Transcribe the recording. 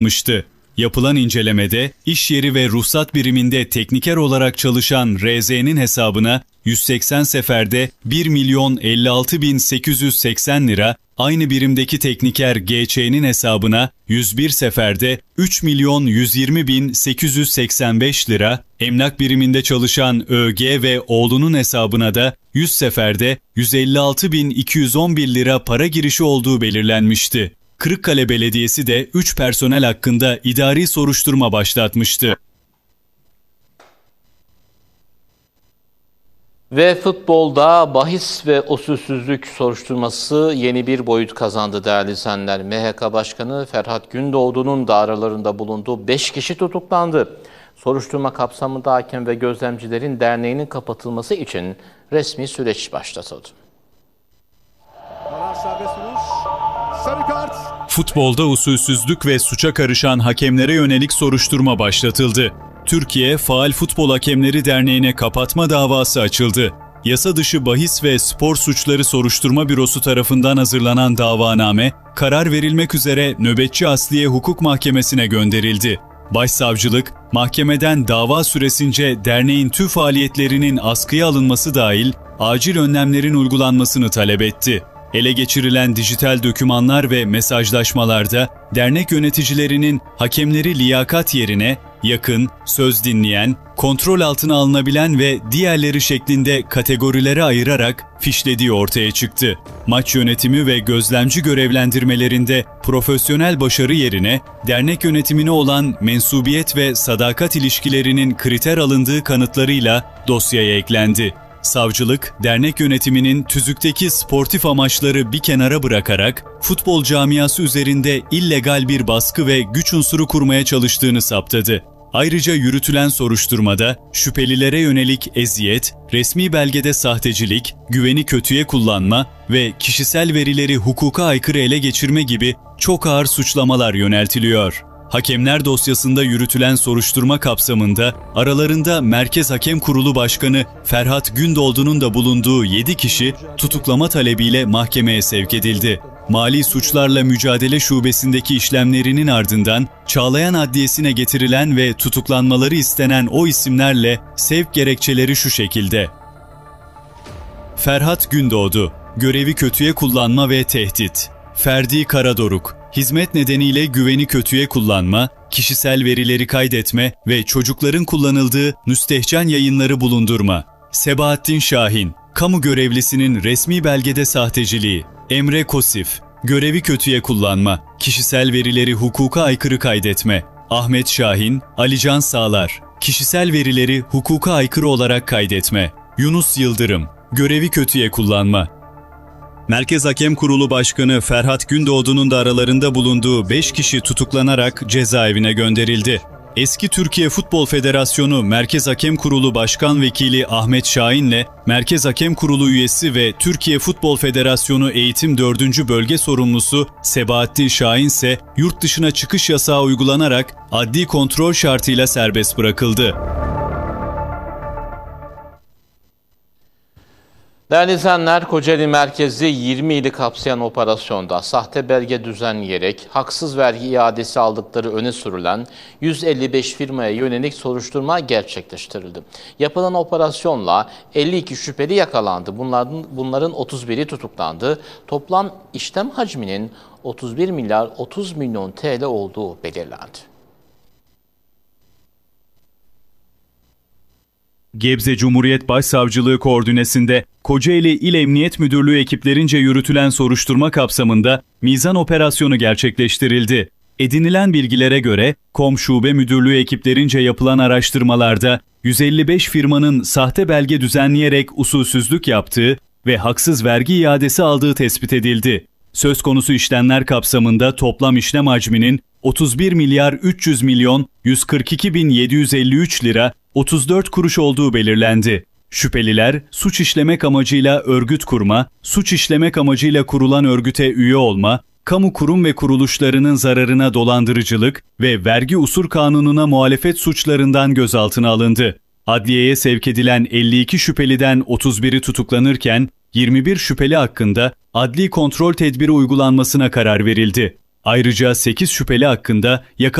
yapılmıştı. Yapılan incelemede iş yeri ve ruhsat biriminde tekniker olarak çalışan RZ'nin hesabına 180 seferde 1.056.880 lira, aynı birimdeki tekniker GÇ'nin hesabına 101 seferde 3.120.885 lira, emlak biriminde çalışan ÖG ve oğlunun hesabına da 100 seferde 156.211 lira para girişi olduğu belirlenmişti. Kırıkkale Belediyesi de 3 personel hakkında idari soruşturma başlatmıştı. Ve futbolda bahis ve usulsüzlük soruşturması yeni bir boyut kazandı değerli izleyenler. MHK Başkanı Ferhat Gündoğdu'nun da aralarında bulunduğu 5 kişi tutuklandı. Soruşturma kapsamında hakem ve gözlemcilerin derneğinin kapatılması için resmi süreç başlatıldı. Futbolda usulsüzlük ve suça karışan hakemlere yönelik soruşturma başlatıldı. Türkiye Faal Futbol Hakemleri Derneği'ne kapatma davası açıldı. Yasa dışı bahis ve spor suçları soruşturma bürosu tarafından hazırlanan davaname, karar verilmek üzere Nöbetçi Asliye Hukuk Mahkemesi'ne gönderildi. Başsavcılık, mahkemeden dava süresince derneğin tüm faaliyetlerinin askıya alınması dahil acil önlemlerin uygulanmasını talep etti. Ele geçirilen dijital dokümanlar ve mesajlaşmalarda dernek yöneticilerinin hakemleri liyakat yerine yakın, söz dinleyen, kontrol altına alınabilen ve diğerleri şeklinde kategorilere ayırarak fişlediği ortaya çıktı. Maç yönetimi ve gözlemci görevlendirmelerinde profesyonel başarı yerine dernek yönetimine olan mensubiyet ve sadakat ilişkilerinin kriter alındığı kanıtlarıyla dosyaya eklendi. Savcılık, dernek yönetiminin tüzükteki sportif amaçları bir kenara bırakarak futbol camiası üzerinde illegal bir baskı ve güç unsuru kurmaya çalıştığını saptadı. Ayrıca yürütülen soruşturmada şüphelilere yönelik eziyet, resmi belgede sahtecilik, güveni kötüye kullanma ve kişisel verileri hukuka aykırı ele geçirme gibi çok ağır suçlamalar yöneltiliyor. Hakemler dosyasında yürütülen soruşturma kapsamında aralarında Merkez Hakem Kurulu Başkanı Ferhat Gündoğdu'nun da bulunduğu 7 kişi tutuklama talebiyle mahkemeye sevk edildi. Mali Suçlarla Mücadele Şubesi'ndeki işlemlerinin ardından Çağlayan Adliyesi'ne getirilen ve tutuklanmaları istenen o isimlerle sevk gerekçeleri şu şekilde. Ferhat Gündoğdu, görevi kötüye kullanma ve tehdit. Ferdi Karadoruk, hizmet nedeniyle güveni kötüye kullanma, kişisel verileri kaydetme ve çocukların kullanıldığı müstehcen yayınları bulundurma. Sebahattin Şahin, kamu görevlisinin resmi belgede sahteciliği. Emre Kosif, görevi kötüye kullanma, kişisel verileri hukuka aykırı kaydetme. Ahmet Şahin, Alican Sağlar, kişisel verileri hukuka aykırı olarak kaydetme. Yunus Yıldırım, görevi kötüye kullanma. Merkez Hakem Kurulu Başkanı Ferhat Gündoğdu'nun da aralarında bulunduğu 5 kişi tutuklanarak cezaevine gönderildi. Eski Türkiye Futbol Federasyonu Merkez Hakem Kurulu Başkan Vekili Ahmet Şahin'le Merkez Hakem Kurulu üyesi ve Türkiye Futbol Federasyonu Eğitim 4. Bölge Sorumlusu Sebahattin Şahin ise yurt dışına çıkış yasağı uygulanarak adli kontrol şartıyla serbest bırakıldı. Değerli izleyenler, Kocaeli merkezli 20 ili kapsayan operasyonda sahte belge düzenleyerek haksız vergi iadesi aldıkları öne sürülen 155 firmaya yönelik soruşturma gerçekleştirildi. Yapılan operasyonla 52 şüpheli yakalandı. Bunların 31'i tutuklandı. Toplam işlem hacminin 31 milyar 30 milyon TL olduğu belirlendi. Gebze Cumhuriyet Başsavcılığı koordinesinde Kocaeli İl Emniyet Müdürlüğü ekiplerince yürütülen soruşturma kapsamında mizan operasyonu gerçekleştirildi. Edinilen bilgilere göre KOM Şube Müdürlüğü ekiplerince yapılan araştırmalarda 155 firmanın sahte belge düzenleyerek usulsüzlük yaptığı ve haksız vergi iadesi aldığı tespit edildi. Söz konusu işlemler kapsamında toplam işlem hacminin 31 milyar 300 milyon 142 bin 753 lira 34 kuruş olduğu belirlendi. Şüpheliler suç işlemek amacıyla örgüt kurma, suç işlemek amacıyla kurulan örgüte üye olma, kamu kurum ve kuruluşlarının zararına dolandırıcılık ve vergi usul kanununa muhalefet suçlarından gözaltına alındı. Adliyeye sevk edilen 52 şüpheliden 31'i tutuklanırken 21 şüpheli hakkında adli kontrol tedbiri uygulanmasına karar verildi. Ayrıca 8 şüpheli hakkında